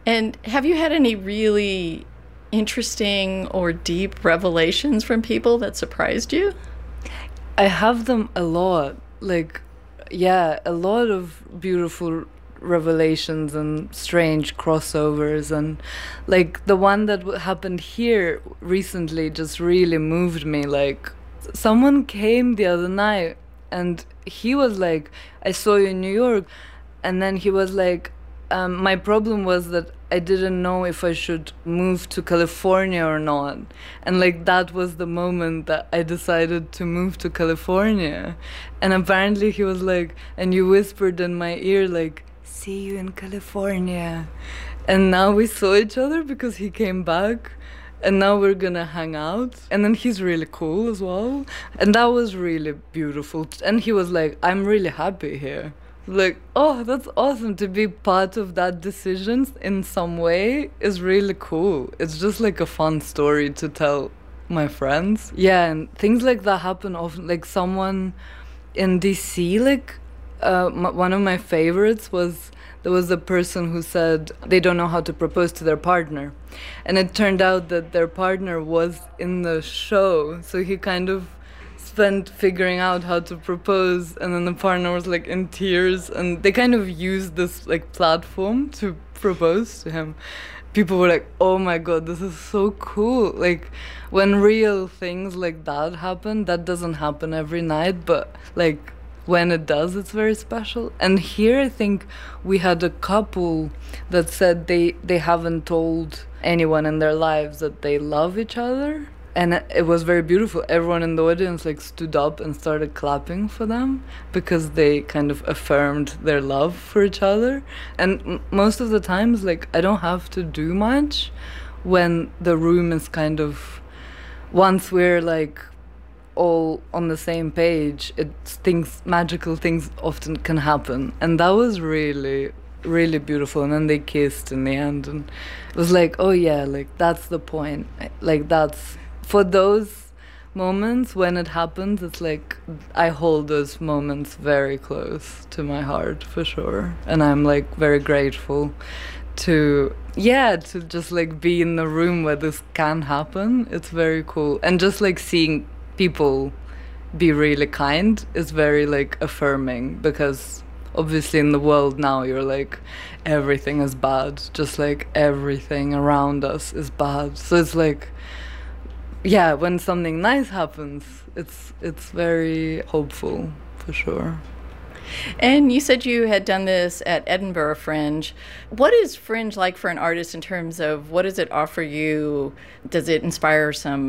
And have you had any really interesting or deep revelations from people that surprised you? I have them a lot. Yeah, a lot of beautiful revelations and strange crossovers. And like the one that happened here recently just really moved me. Like, someone came the other night and he was like, I saw you in New York. And then he was like, my problem was that I didn't know if I should move to California or not. And like that was the moment that I decided to move to California. And apparently he was like, and you whispered in my ear, like, see you in California. And now we saw each other because he came back. And now we're gonna hang out. And then he's really cool as well. And that was really beautiful. And he was like, I'm really happy here. Like, oh, that's awesome to be part of that decision in some way is really cool. It's just like a fun story to tell my friends. Yeah, and things like that happen often. Like someone in DC, like one of my favorites was there was a person who said they don't know how to propose to their partner. And it turned out that their partner was in the show. So he kind of spent figuring out how to propose, and then the partner was like in tears, and they kind of used this like platform to propose to him. People were like, oh my god, this is so cool. Like when real things like that happen, that doesn't happen every night, but like when it does, it's very special. And here I think we had a couple that said they haven't told anyone in their lives that they love each other. And it was very beautiful. Everyone in the audience like stood up and started clapping for them because they kind of affirmed their love for each other. And most of the times, like, I don't have to do much when the room is kind of, once we're like all on the same page, magical things often can happen. And that was really, really beautiful. And then they kissed in the end, and it was like, oh yeah, like that's the point. Like that's, for those moments when it happens, it's like I hold those moments very close to my heart for sure. And I'm like very grateful to just like be in the room where this can happen. It's very cool. And just like seeing people be really kind is very like affirming, because obviously in the world now you're like everything is bad, just like everything around us is bad. So it's like, yeah, when something nice happens, it's very hopeful for sure. And you said you had done this at Edinburgh Fringe. What is Fringe like for an artist in terms of what does it offer you? Does it inspire some